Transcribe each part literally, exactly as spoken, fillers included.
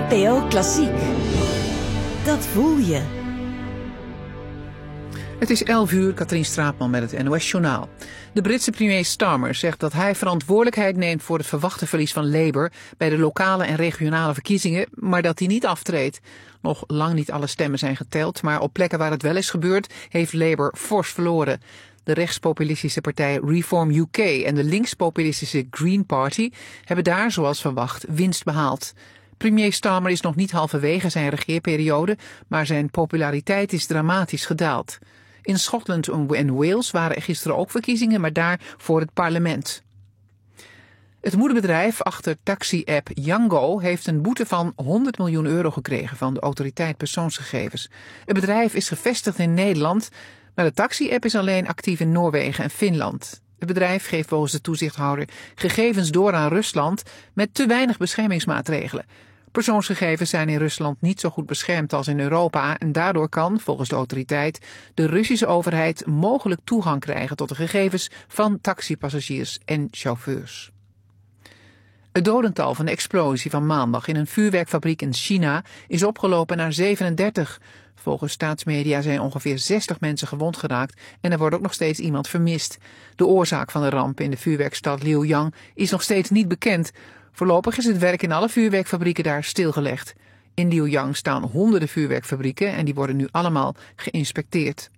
N P O Klassiek. Dat voel je. Het is elf uur, Katrien Straatman met het N O S-journaal. De Britse premier Starmer zegt dat hij verantwoordelijkheid neemt voor het verwachte verlies van Labour bij de lokale en regionale verkiezingen, maar dat hij niet aftreedt. Nog lang niet alle stemmen zijn geteld, maar op plekken waar het wel is gebeurd, heeft Labour fors verloren. De rechtspopulistische partij Reform U K en de linkspopulistische Green Party hebben daar, zoals verwacht, winst behaald. Premier Starmer is nog niet halverwege zijn regeerperiode, maar zijn populariteit is dramatisch gedaald. In Schotland en Wales waren er gisteren ook verkiezingen, maar daar voor het parlement. Het moederbedrijf achter taxi-app Yango heeft een boete van honderd miljoen euro gekregen van de autoriteit persoonsgegevens. Het bedrijf is gevestigd in Nederland, maar de taxi-app is alleen actief in Noorwegen en Finland. Het bedrijf geeft volgens de toezichthouder gegevens door aan Rusland met te weinig beschermingsmaatregelen. Persoonsgegevens zijn in Rusland niet zo goed beschermd als in Europa en daardoor kan, volgens de autoriteit, de Russische overheid mogelijk toegang krijgen tot de gegevens van taxipassagiers en chauffeurs. Het dodental van de explosie van maandag in een vuurwerkfabriek in China is opgelopen naar zevenendertig. Volgens staatsmedia zijn ongeveer zestig mensen gewond geraakt en er wordt ook nog steeds iemand vermist. De oorzaak van de ramp in de vuurwerkstad Liuyang is nog steeds niet bekend. Voorlopig is het werk in alle vuurwerkfabrieken daar stilgelegd. In Liuyang staan honderden vuurwerkfabrieken en die worden nu allemaal geïnspecteerd.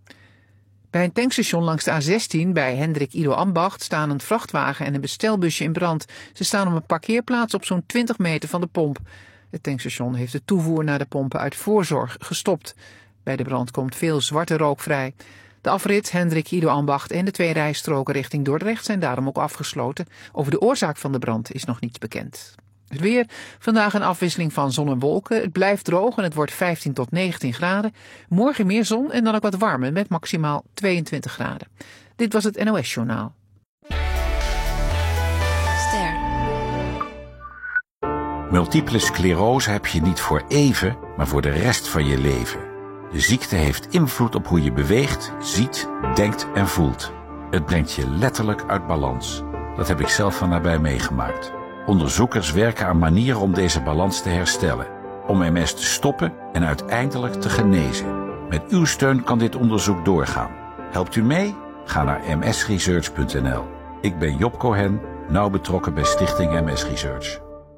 Bij een tankstation langs de A zestien bij Hendrik Ido Ambacht staan een vrachtwagen en een bestelbusje in brand. Ze staan op een parkeerplaats op zo'n twintig meter van de pomp. Het tankstation heeft de toevoer naar de pompen uit voorzorg gestopt. Bij de brand komt veel zwarte rook vrij. De afrit Hendrik Ido Ambacht en de twee rijstroken richting Dordrecht zijn daarom ook afgesloten. Over de oorzaak van de brand is nog niets bekend. Het weer, vandaag een afwisseling van zon en wolken. Het blijft droog en het wordt vijftien tot negentien graden. Morgen meer zon en dan ook wat warmer met maximaal tweeëntwintig graden. Dit was het N O S-journaal. Ster. Multiple sclerose heb je niet voor even, maar voor de rest van je leven. De ziekte heeft invloed op hoe je beweegt, ziet, denkt en voelt. Het brengt je letterlijk uit balans. Dat heb ik zelf van nabij meegemaakt. Onderzoekers werken aan manieren om deze balans te herstellen. Om M S te stoppen en uiteindelijk te genezen. Met uw steun kan dit onderzoek doorgaan. Helpt u mee? Ga naar m s research punt n l. Ik ben Job Cohen, nauw betrokken bij Stichting M S Research.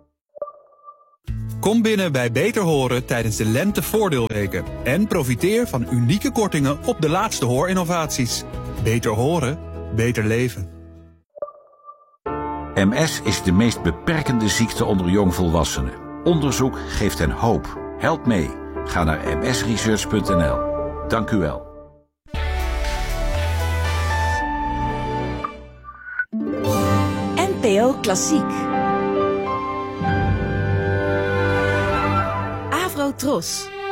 Kom binnen bij Beter Horen tijdens de Lentevoordeelweken en profiteer van unieke kortingen op de laatste hoorinnovaties. Beter horen, beter leven. M S is de meest beperkende ziekte onder jongvolwassenen. Onderzoek geeft hen hoop. Help mee. Ga naar m s research punt n l. Dank u wel. N P O Klassiek. Avro Tros.